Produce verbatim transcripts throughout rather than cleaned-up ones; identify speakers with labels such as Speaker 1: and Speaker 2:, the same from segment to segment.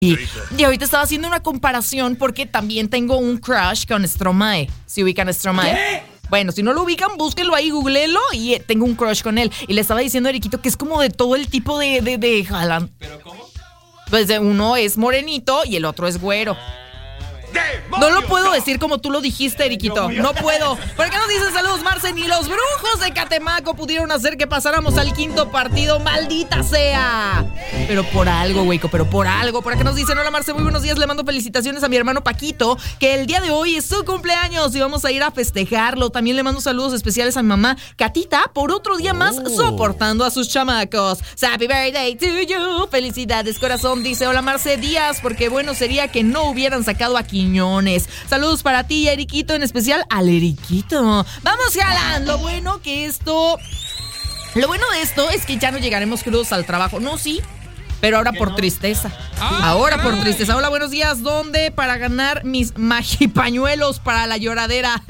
Speaker 1: Y, y ahorita estaba haciendo una comparación porque también tengo un crush con Stromae. ¿Si ubican a Stromae? ¿Qué? Bueno, si no lo ubican, búsquenlo ahí, googleenlo y eh, tengo un crush con él. Y le estaba diciendo a Eriquito que es como de todo el tipo de, de, de Haaland.
Speaker 2: ¿Pero cómo?
Speaker 1: Pues uno es morenito y el otro es güero. No lo puedo decir como tú lo dijiste, Eriquito. No puedo. ¿Por qué nos dicen saludos, Marce? Ni los brujos de Catemaco pudieron hacer que pasáramos al quinto partido. ¡Maldita sea! Pero por algo, güeyco, pero por algo. Por acá nos dicen, hola, Marce, muy buenos días. Le mando felicitaciones a mi hermano Paquito, que el día de hoy es su cumpleaños y vamos a ir a festejarlo. También le mando saludos especiales a mi mamá, Catita, por otro día más oh. soportando a sus chamacos. Happy birthday to you. Felicidades, corazón. Dice, hola, Marce Díaz, porque bueno sería que no hubieran sacado aquí Quiñones. Saludos para ti, Eriquito, en especial al Eriquito. Vamos, Haaland. Lo bueno que esto... Lo bueno de esto es que ya no llegaremos crudos al trabajo. No, sí, pero ahora por no? tristeza. Ah, ahora ay. por tristeza. Hola, buenos días. ¿Dónde? Para ganar mis magipañuelos para la lloradera.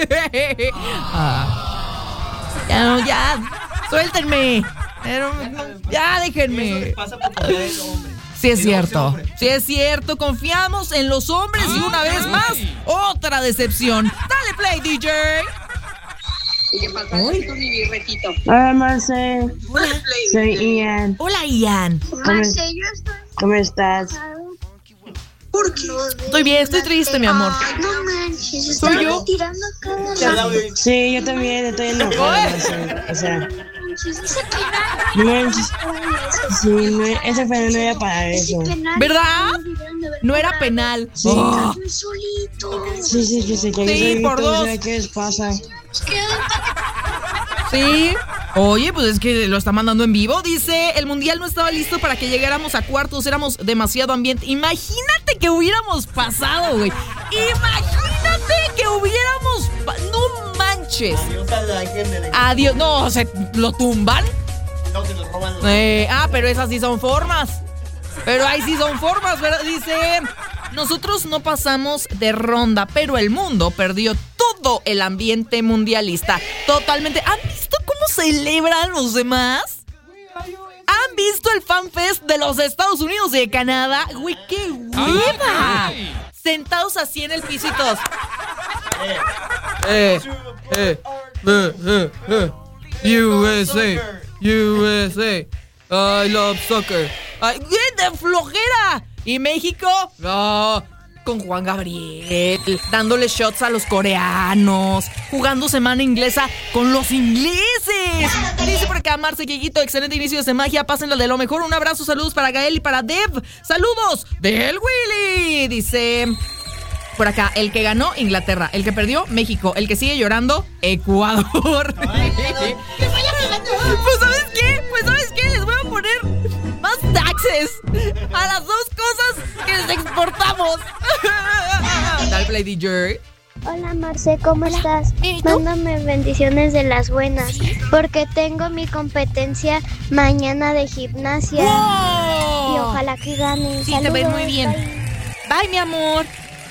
Speaker 1: ah. Ya, no, ya. Suéltenme. Pero, no, ya, déjenme. Sí es cierto, sí es cierto, confiamos en los hombres y una vez más, otra decepción. Dale play, D J.
Speaker 3: ¿Qué pasa, mi birretito?
Speaker 4: Hola, Marce.
Speaker 1: Hola.
Speaker 4: Soy Ian.
Speaker 1: Hola, Ian.
Speaker 3: Marce, yo estoy...
Speaker 4: ¿Cómo estás?
Speaker 3: ¿Por qué?
Speaker 1: Estoy bien, estoy triste, mi amor.
Speaker 3: Ay, no manches,
Speaker 1: ¿Soy yo?
Speaker 3: Tirando cada...
Speaker 4: Sí, yo también estoy enojada, Marce. O sea... No manches. Sí, no, ese penal no era para eso.
Speaker 1: ¿Verdad? No era penal.
Speaker 4: Sí,
Speaker 1: oh.
Speaker 4: sí, sí, sí, sí,
Speaker 1: sí, por dos.
Speaker 4: ¿Qué les pasa?
Speaker 1: Sí. Oye, pues es que lo está mandando en vivo. Dice, el mundial no estaba listo para que llegáramos a cuartos. Éramos demasiado ambiente. Imagínate que hubiéramos pasado, güey. Imagínate que hubiéramos... Pa- no manches. Adiós. No, ¿se lo tumban?
Speaker 2: No, se los roban los...
Speaker 1: Eh, ah, pero esas sí son formas. Pero ahí sí son formas, ¿verdad? Dice, nosotros no pasamos de ronda, pero el mundo perdió todo el ambiente mundialista. Totalmente. ¿Han visto cómo celebran los demás? ¿Han visto el FanFest de los Estados Unidos y de Canadá? Güey, qué hueva. Sentados así en el piso y todos. Eh, eh, eh, eh, eh. U S A, U S A, I love soccer. Ay, ¡de flojera! ¿Y México? No, con Juan Gabriel, dándole shots a los coreanos, jugando semana inglesa con los ingleses. Dice por acá Marce Quillito, excelente inicio de semana, pásenlo de lo mejor. Un abrazo, saludos para Gael y para Dev. Saludos del Willy. Dice... Por acá, el que ganó, Inglaterra. El que perdió, México. El que sigue llorando, Ecuador. Ay, pues, ¿sabes qué? Pues, ¿sabes qué? Les voy a poner más taxes a las dos cosas que les exportamos. Dale play, D J.
Speaker 5: Hola, Marce, ¿cómo
Speaker 1: Hola.
Speaker 5: estás?
Speaker 1: ¿Y tú?
Speaker 5: Mándame bendiciones de las buenas, ¿sí? Porque tengo mi competencia mañana de gimnasia.
Speaker 1: ¡Wow!
Speaker 5: Y ojalá que gane.
Speaker 1: Sí, te ves muy bien. Bye. Bye, mi amor.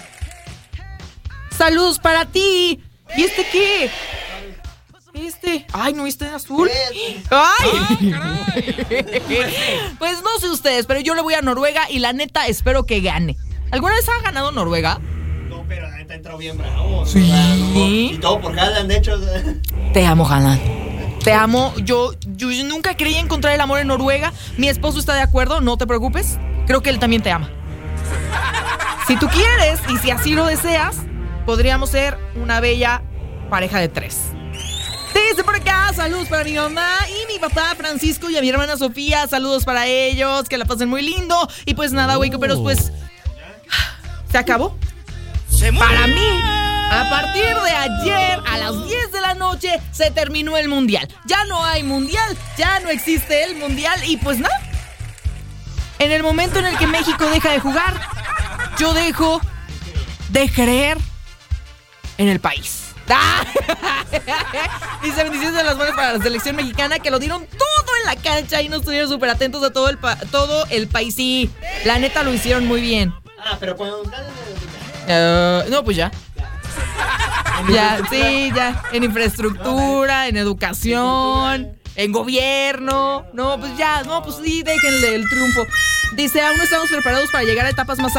Speaker 1: Saludos para ti. ¿Y este qué? Este. Ay, no, este es azul. Ay. Pues no sé ustedes, pero yo le voy a Noruega y la neta espero que gane. ¿Alguna vez ha ganado Noruega?
Speaker 2: No, pero la neta entró bien bravo.
Speaker 1: Sí.
Speaker 2: ¿No? Y todo por Haaland, de hecho.
Speaker 1: Te amo, Haaland. Te amo. Yo, yo nunca creí encontrar el amor en Noruega. Mi esposo está de acuerdo, no te preocupes. Creo que él también te ama. Si tú quieres y si así lo deseas, podríamos ser una bella pareja de tres. Dice por acá, saludos para mi mamá y mi papá Francisco y a mi hermana Sofía. Saludos para ellos, que la pasen muy lindo. Y pues nada, güey, pero pues... ¿Se acabó? Para mí, a partir de ayer a las diez de la noche se terminó el mundial. Ya no hay mundial, ya no existe el mundial y pues nada. En el momento en el que México deja de jugar, yo dejo de creer en el país. ¡Ah! Dice bendiciones de las buenas para la selección mexicana, que lo dieron todo en la cancha y no estuvieron súper atentos a todo el, pa- todo el país. Sí, la neta lo hicieron muy bien.
Speaker 2: Ah, pero cuando ganan...
Speaker 1: Uh, no, pues ya. Ya, sí, ya. En infraestructura, en educación, en gobierno. No, pues ya, no, pues sí, déjenle el triunfo. Dice, aún no estamos preparados para llegar a etapas más